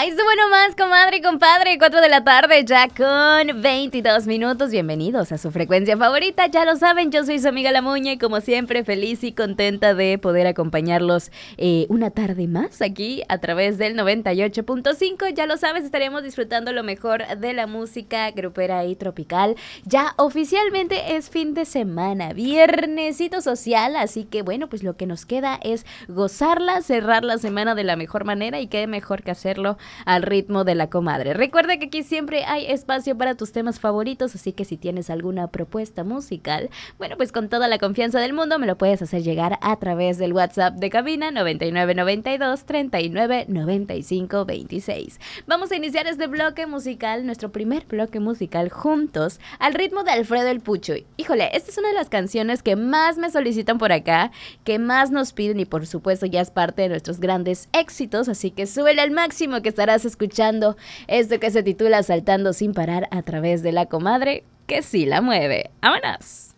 Ahí estuvo nomás, comadre y compadre, 4 de la tarde, ya con 22 minutos. Bienvenidos a su frecuencia favorita, ya lo saben, yo soy su amiga La Muñe y como siempre feliz y contenta de poder acompañarlos una tarde más aquí a través del 98.5. Ya lo sabes, estaremos disfrutando lo mejor de la música grupera y tropical. Ya oficialmente es fin de semana, viernesito social, así que bueno, pues lo que nos queda es gozarla, cerrar la semana de la mejor manera y qué mejor que hacerlo al ritmo de la comadre. Recuerda que aquí siempre hay espacio para tus temas favoritos, así que si tienes alguna propuesta musical, bueno, pues con toda la confianza del mundo me lo puedes hacer llegar a través del WhatsApp de cabina 9992 39 95 26. Vamos a iniciar este bloque musical, nuestro primer bloque musical juntos, al ritmo de Alfredo el Pucho. Híjole, esta es una de las canciones que más me solicitan por acá, que más nos piden y por supuesto ya es parte de nuestros grandes éxitos, así que súbele al máximo que estarás escuchando esto que se titula Saltando sin parar a través de la comadre que sí la mueve. ¡Vámonos!